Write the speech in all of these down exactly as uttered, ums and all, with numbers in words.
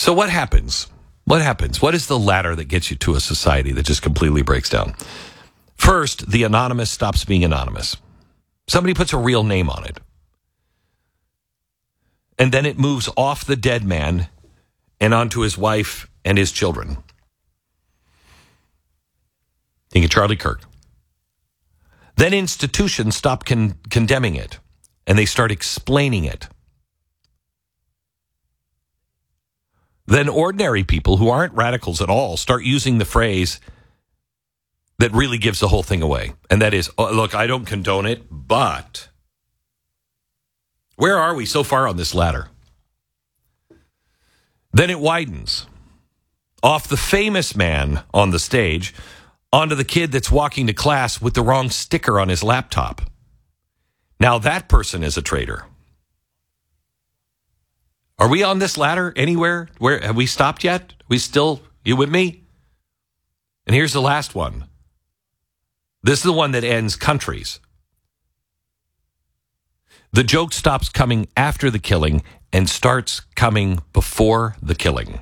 So what happens? What happens? What is the ladder that gets you to a society that just completely breaks down? First, the anonymous stops being anonymous. Somebody puts a real name on it. And then it moves off the dead man and onto his wife and his children. Think of Charlie Kirk. Then institutions stop con- condemning it, and they start explaining it. Then ordinary people who aren't radicals at all start using the phrase that really gives the whole thing away. And that is, oh, look, I don't condone it, but where are we so far on this ladder? Then it widens off the famous man on the stage onto the kid that's walking to class with the wrong sticker on his laptop. Now that person is a traitor. Are we on this ladder anywhere? Where have we stopped yet? We still, you with me? And here's the last one. This is the one that ends countries. The joke stops coming after the killing and starts coming before the killing.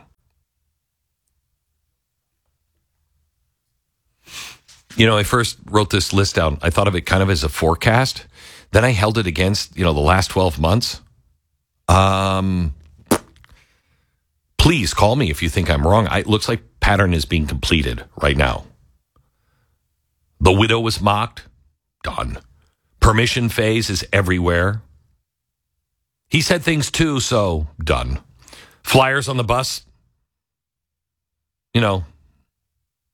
You know, I first wrote this list down. I thought of it kind of as a forecast. Then I held it against, you know, the last twelve months. Um, please call me if you think I'm wrong. I, it looks like pattern is being completed right now. The widow was mocked. Done. Permission phase is everywhere. He said things too, so done. Flyers on the bus. You know,